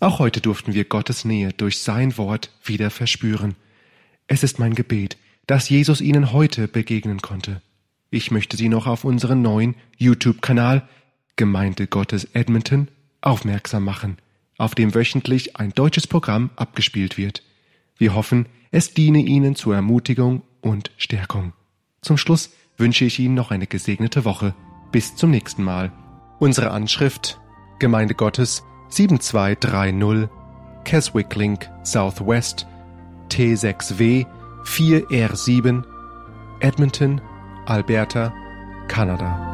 Auch heute durften wir Gottes Nähe durch sein Wort wieder verspüren. Es ist mein Gebet, dass Jesus Ihnen heute begegnen konnte. Ich möchte Sie noch auf unseren neuen YouTube-Kanal Gemeinde Gottes Edmonton aufmerksam machen, auf dem wöchentlich ein deutsches Programm abgespielt wird. Wir hoffen, es diene Ihnen zur Ermutigung und Stärkung. Zum Schluss wünsche ich Ihnen noch eine gesegnete Woche. Bis zum nächsten Mal. Unsere Anschrift: Gemeinde Gottes 7230 Keswick Link Southwest T6W 4R7 Edmonton, Alberta, Kanada.